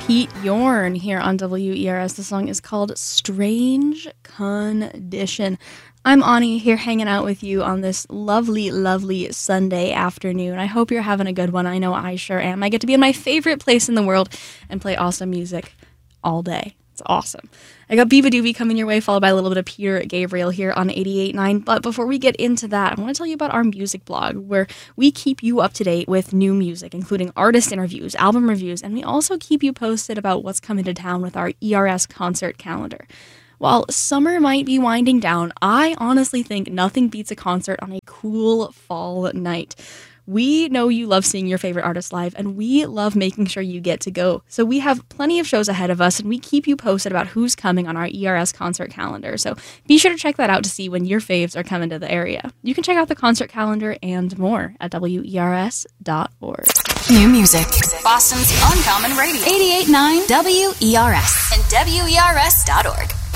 Pete Yorn here on WERS. The song is called Strange Condition. I'm Ani here hanging out with you on this lovely, lovely Sunday afternoon. I hope you're having a good one. I know I sure am. I get to be in my favorite place in the world and play awesome music all day. It's awesome. I got Biba Doobie coming your way, followed by a little bit of Peter Gabriel here on 88.9. But before we get into that, I want to tell you about our music blog, where we keep you up to date with new music, including artist interviews, album reviews, and we also keep you posted about what's coming to town with our ERS concert calendar. While summer might be winding down, I honestly think nothing beats a concert on a cool fall night. We know you love seeing your favorite artists live, and we love making sure you get to go. So we have plenty of shows ahead of us, and we keep you posted about who's coming on our ERS concert calendar. So be sure to check that out to see when your faves are coming to the area. You can check out the concert calendar and more at WERS.org. New music. Boston's Uncommon Radio. 88.9 WERS and WERS.org.